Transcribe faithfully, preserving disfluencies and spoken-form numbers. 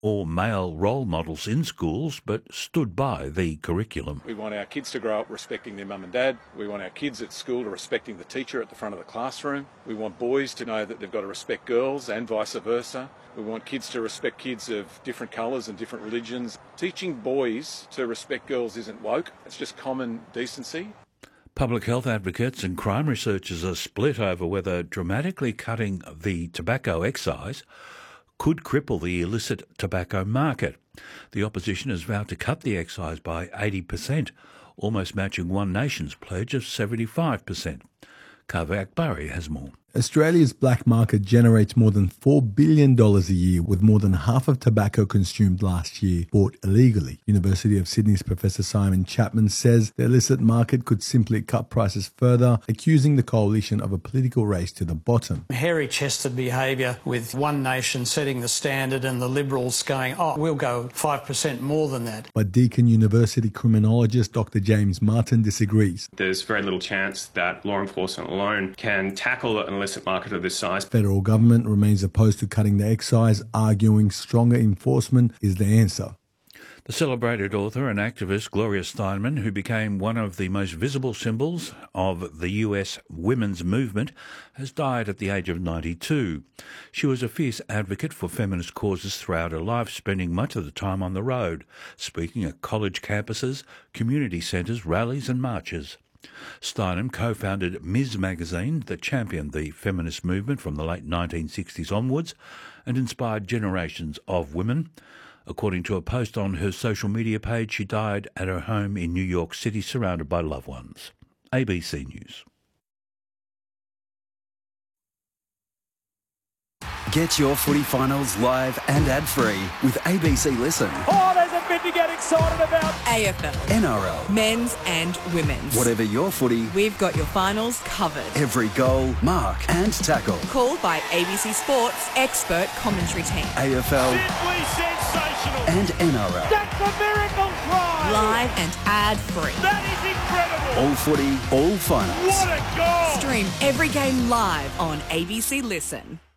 or male role models in schools, but stood by the curriculum. We want our kids to grow up respecting their mum and dad. We want our kids at school to respecting the teacher at the front of the classroom. We want boys to know that they've got to respect girls and vice versa. We want kids to respect kids of different colours and different religions. Teaching boys to respect girls isn't woke, it's just common decency. Public health advocates and crime researchers are split over whether dramatically cutting the tobacco excise could cripple the illicit tobacco market. The opposition has vowed to cut the excise by eighty percent, almost matching One Nation's pledge of seventy-five percent. Kaveh Akbari has more. Australia's black market generates more than four billion dollars a year, with more than half of tobacco consumed last year bought illegally. University of Sydney's Professor Simon Chapman says the illicit market could simply cut prices further, accusing the coalition of a political race to the bottom. Hairy-chested behaviour with One Nation setting the standard and the Liberals going, oh, we'll go five percent more than that. But Deakin University criminologist Doctor James Martin disagrees. There's very little chance that law enforcement alone can tackle an illicit market of this size. Federal government remains opposed to cutting the excise, arguing stronger enforcement is the answer. The celebrated author and activist Gloria Steinem, who became one of the most visible symbols of the U S women's movement, has died at the age of ninety-two. She was a fierce advocate for feminist causes throughout her life, spending much of the time on the road, speaking at college campuses, community centres, rallies and marches. Steinem co-founded Ms magazine that championed the feminist movement from the late nineteen sixties onwards and inspired generations of women. According to a post on her social media page, she died at her home in New York City surrounded by loved ones. A B C News. Get your footy finals live and ad-free with A B C Listen. Oh, there's a bit to get excited about. A F L, N R L, men's and women's. Whatever your footy, we've got your finals covered. Every goal, mark and tackle. Called by A B C Sports expert commentary team. A F L. Simply sensational. And N R L. That's a miracle try. Live and ad-free. That is incredible. All footy, all finals. What a goal. Stream every game live on A B C Listen.